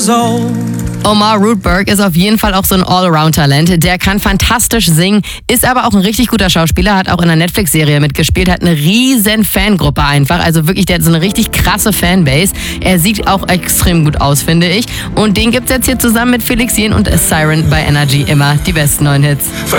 old. Omar Rudberg ist auf jeden Fall auch so ein Allround-Talent. Der kann fantastisch singen, ist aber auch ein richtig guter Schauspieler, hat auch in einer Netflix-Serie mitgespielt, hat eine riesen Fangruppe einfach. Also wirklich, der hat so eine richtig krasse Fanbase. Er sieht auch extrem gut aus, finde ich. Und den gibt's jetzt hier zusammen mit Felix Jähn und Siren bei Energy immer die besten neuen Hits.